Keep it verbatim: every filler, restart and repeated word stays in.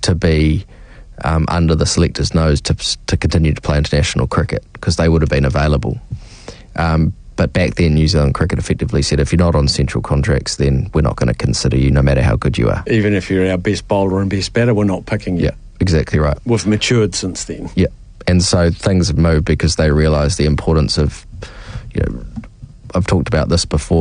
to be um, under the selector's nose to to continue to play international cricket, because they would have been available. Um, but back then, New Zealand Cricket effectively said, if you're not on central contracts, then we're not going to consider you, no matter how good you are. Even if you're our best bowler and best batter, we're not picking you. Yeah, exactly right. We've matured since then. Yeah, and so things have moved because they realise the importance of, you know, I've talked about this before,